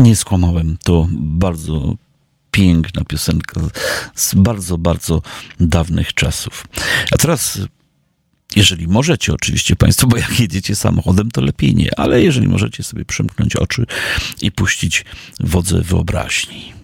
Nie skłamałem. To bardzo piękna piosenka z bardzo, bardzo dawnych czasów. A teraz, jeżeli możecie, oczywiście państwo, bo jak jedziecie samochodem, to lepiej nie, ale jeżeli możecie sobie przymknąć oczy i puścić wodze wyobraźni.